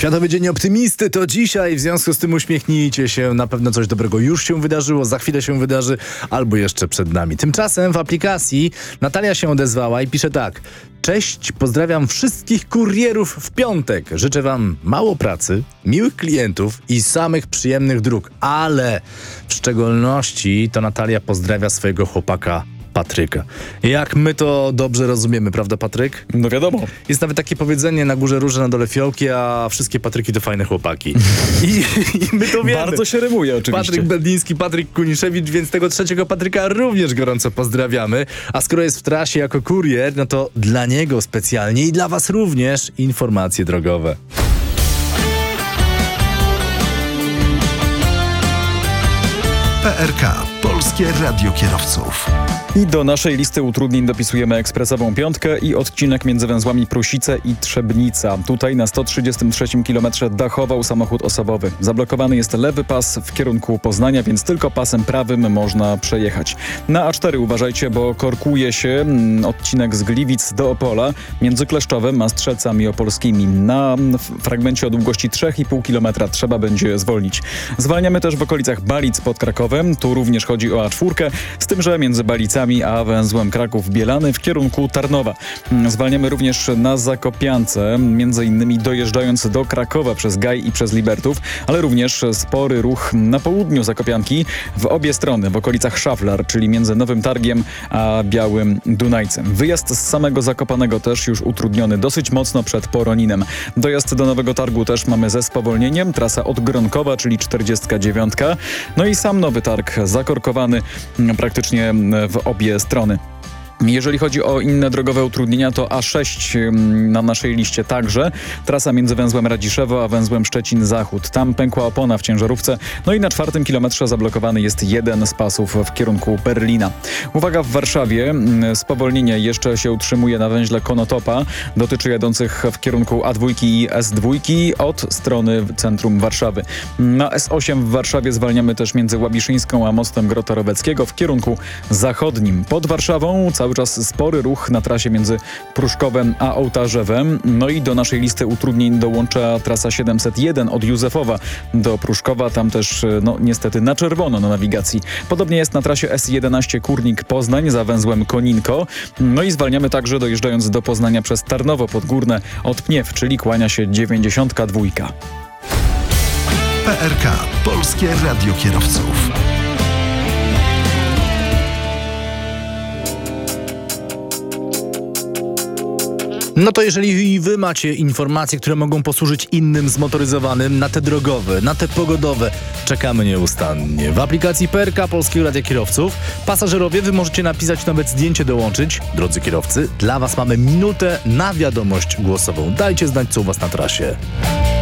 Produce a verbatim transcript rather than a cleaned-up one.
Światowy Dzień Optymisty to dzisiaj, w związku z tym uśmiechnijcie się, na pewno coś dobrego już się wydarzyło, za chwilę się wydarzy, albo jeszcze przed nami. Tymczasem w aplikacji Natalia się odezwała i pisze tak: cześć, pozdrawiam wszystkich kurierów w piątek. Życzę wam mało pracy, miłych klientów i samych przyjemnych dróg, ale w szczególności to Natalia pozdrawia swojego chłopaka Patryka. Jak my to dobrze rozumiemy, prawda, Patryk? No wiadomo. Jest nawet takie powiedzenie: na górze róże, na dole fiołki, a wszystkie Patryki to fajne chłopaki. I, i my to wiemy. Bardzo się rymuje oczywiście. Patryk Bedliński, Patryk Kuniszewicz, więc tego trzeciego Patryka również gorąco pozdrawiamy. A skoro jest w trasie jako kurier, no to dla niego specjalnie i dla was również informacje drogowe. P R K. Polskie Radio Kierowców. I do naszej listy utrudnień dopisujemy ekspresową piątkę i odcinek między węzłami Prusice i Trzebnica. Tutaj na sto trzydziestym trzecim kilometrze dachował samochód osobowy. Zablokowany jest lewy pas w kierunku Poznania, więc tylko pasem prawym można przejechać. Na A cztery uważajcie, bo korkuje się mm, odcinek z Gliwic do Opola między Kleszczowem a Strzelcami Opolskimi. Na fragmencie o długości trzy i pół kilometra trzeba będzie zwolnić. Zwalniamy też w okolicach Balic pod Krakowem. Tu również chodzi o A cztery, z tym, że między Balicami a węzłem Kraków-Bielany w kierunku Tarnowa. Zwalniamy również na Zakopiance, między innymi dojeżdżając do Krakowa przez Gaj i przez Libertów, ale również spory ruch na południu Zakopianki w obie strony, w okolicach Szaflar, czyli między Nowym Targiem a Białym Dunajcem. Wyjazd z samego Zakopanego też już utrudniony dosyć mocno przed Poroninem. Dojazd do Nowego Targu też mamy ze spowolnieniem. Trasa od Gronkowa, czyli czterdziestka dziewiątka. No i sam Nowy Targ zakorkowany praktycznie w obie strony. Jeżeli chodzi o inne drogowe utrudnienia, to A sześć na naszej liście także. Trasa między węzłem Radziszewo a węzłem Szczecin-Zachód. Tam pękła opona w ciężarówce. No i na czwartym kilometrze zablokowany jest jeden z pasów w kierunku Berlina. Uwaga, w Warszawie spowolnienie jeszcze się utrzymuje na węźle Konotopa. Dotyczy jadących w kierunku A dwa i S dwa od strony centrum Warszawy. Na S osiem w Warszawie zwalniamy też między Łabiszyńską a mostem Grota Roweckiego w kierunku zachodnim. Pod Warszawą cały czas spory ruch na trasie między Pruszkowem a Ołtarzewem. No i do naszej listy utrudnień dołącza trasa siedemset jeden od Józefowa do Pruszkowa. Tam też no niestety na czerwono na nawigacji. Podobnie jest na trasie S jedenaście Kurnik-Poznań za węzłem Koninko. No i zwalniamy także dojeżdżając do Poznania przez Tarnowo Podgórne od Pniew, czyli kłania się dziewięćdziesiątka dwa. P R K. Polskie Radio Kierowców. No to jeżeli wy macie informacje, które mogą posłużyć innym zmotoryzowanym, na te drogowe, na te pogodowe, czekamy nieustannie. W aplikacji P R K Polskiego Radia Kierowców pasażerowie, wy możecie napisać, nawet zdjęcie dołączyć. Drodzy kierowcy, dla was mamy minutę na wiadomość głosową. Dajcie znać, co u was na trasie.